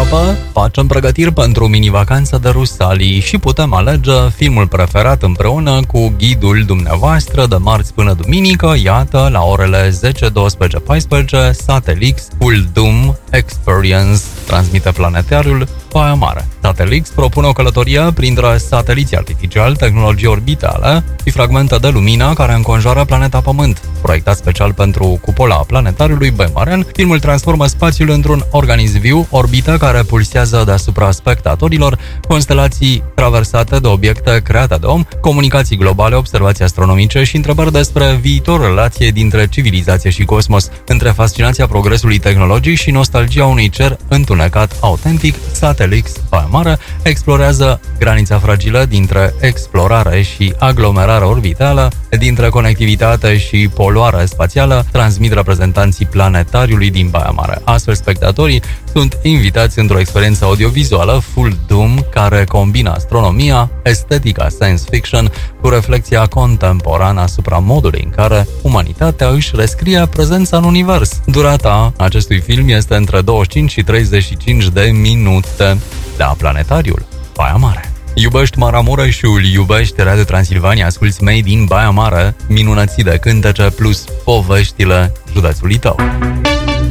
aproape, facem pregătiri pentru mini-vacanță de Rusalii și putem alege filmul preferat împreună cu ghidul dumneavoastră de marți până duminică, iată, la orele 10, 12, 14, Satelix Full Doom Experience, transmite Planetariul Baia Mare. Satelix propune o călătorie printre sateliți artificiali, tehnologii orbitale și fragmente de lumină care înconjoară planeta Pământ. Proiectat special pentru cupola Planetariului Baia Mare, filmul transformă spațiul într-un organism viu, orbită care pulsează deasupra spectatorilor, constelații traversate de obiecte create de om, comunicații globale, observații astronomice și întrebări despre viitorul relației dintre civilizație și cosmos, între fascinația progresului tehnologic și nostalgia unui cer întunecat autentic. Satelix Baia Mare explorează granița fragilă dintre explorare și aglomerare orbitală, dintre conectivitate și poluare spațială, transmit reprezentanții Planetariului din Baia Mare. Astfel, spectatorii sunt invitați într-o experiență audiovizuală Full Doom, care combină astronomia, estetica science fiction cu reflexia contemporană asupra modului în care umanitatea își rescrie prezența în univers. Durata acestui film este între 25 și 35 de minute. La Planetariul Baia Mare. Iubești Maramureșul, iubești Radio Transilvania, asculți Made in Baia Mare, minunății de cântece plus poveștile județului tău.